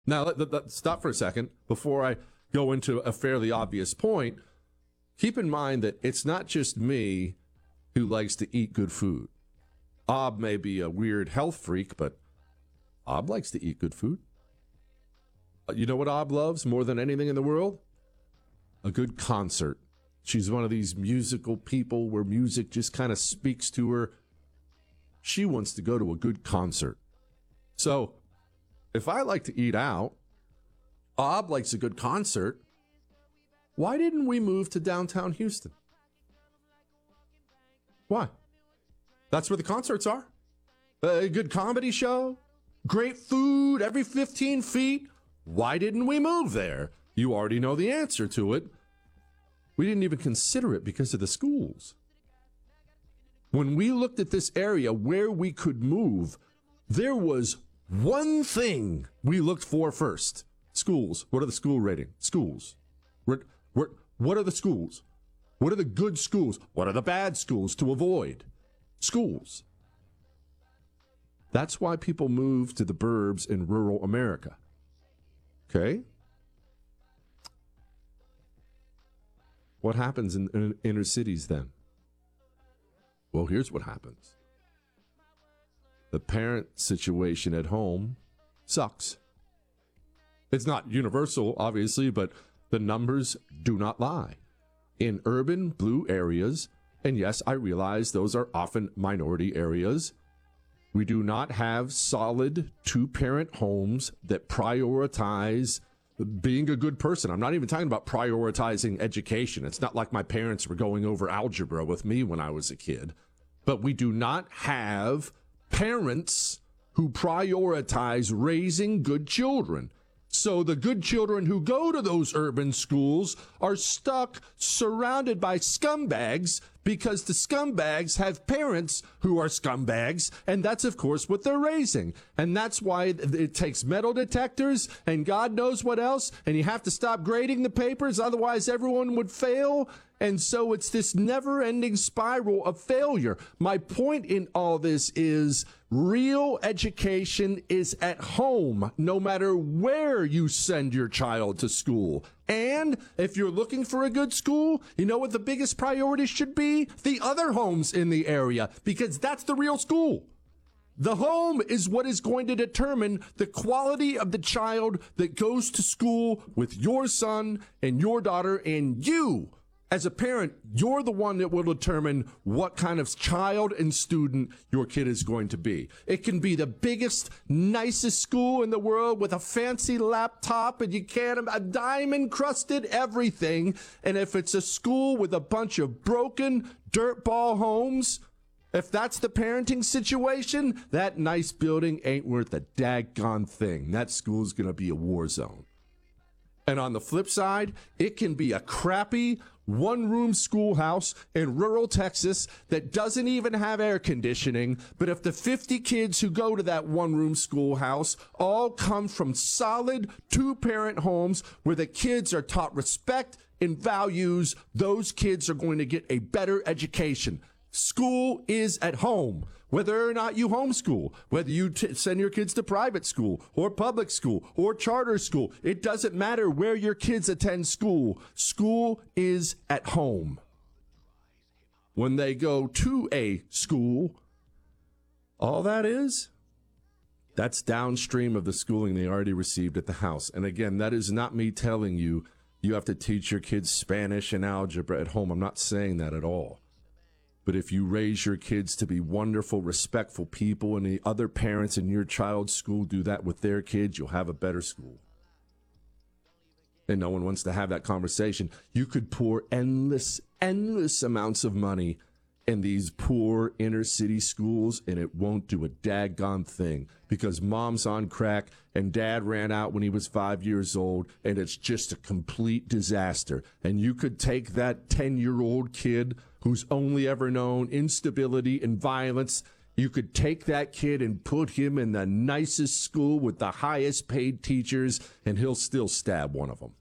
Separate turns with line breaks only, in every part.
Now, stop for a second before I go into a fairly obvious point. Keep in mind that it's not just me who likes to eat good food. Ob may be a weird health freak, but Ob likes to eat good food. You know what Ob loves more than anything in the world? A good concert. She's one of these musical people where music just kind of speaks to her. She wants to go to a good concert. So if I like to eat out, Ob likes a good concert. Why didn't we move to downtown Houston? Why? That's where the concerts are. A good comedy show, great food every 15 feet. Why didn't we move there? You already know the answer to it. We didn't even consider it because of the schools. When we looked at this area where we could move, there was one thing we looked for first. Schools. What are the school ratings? Schools. What are the schools? What are the good schools? What are the bad schools to avoid? Schools. That's why people move to the burbs in rural America. Okay? What happens in inner cities then? Well, here's what happens. The parent situation at home sucks. It's not universal, obviously, but the numbers do not lie. In urban blue areas, and yes, I realize those are often minority areas, we do not have solid two-parent homes that prioritize being a good person. I'm not even talking about prioritizing education. It's not like my parents were going over algebra with me when I was a kid. But we do not have parents who prioritize raising good children. So the good children who go to those urban schools are stuck surrounded by scumbags because the scumbags have parents who are scumbags, and that's, of course, what they're raising. And that's why it takes metal detectors and God knows what else, and you have to stop grading the papers, otherwise everyone would fail. And so it's this never-ending spiral of failure. My point in all this is real education is at home, no matter where you send your child to school. And if you're looking for a good school, you know what the biggest priority should be? The other homes in the area, because that's the real school. The home is what is going to determine the quality of the child that goes to school with your son and your daughter, and you. As a parent, you're the one that will determine what kind of child and student your kid is going to be. It can be the biggest, nicest school in the world with a fancy laptop and a diamond-crusted everything. And if it's a school with a bunch of broken dirtball homes, if that's the parenting situation, that nice building ain't worth a daggone thing. That school's going to be a war zone. And on the flip side, it can be a crappy one-room schoolhouse in rural Texas that doesn't even have air conditioning. But if the 50 kids who go to that one-room schoolhouse all come from solid two-parent homes where the kids are taught respect and values, those kids are going to get a better education. School is at home. Whether or not you homeschool, whether you send your kids to private school or public school or charter school, it doesn't matter where your kids attend school. School is at home. When they go to a school, all that is, that's downstream of the schooling they already received at the house. And again, that is not me telling you you have to teach your kids Spanish and algebra at home. I'm not saying that at all. But if you raise your kids to be wonderful, respectful people, and the other parents in your child's school do that with their kids, you'll have a better school. And no one wants to have that conversation. You could pour endless amounts of money in these poor inner city schools, and it won't do a daggone thing because mom's on crack and dad ran out when he was 5 years old, and it's just a complete disaster. And you could take that 10-year-old kid who's only ever known instability and violence, you could take that kid and put him in the nicest school with the highest paid teachers, and he'll still stab one of them.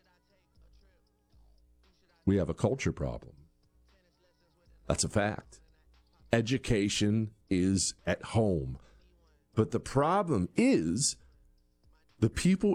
We have a culture problem. That's a fact. Education is at home. But the problem is The people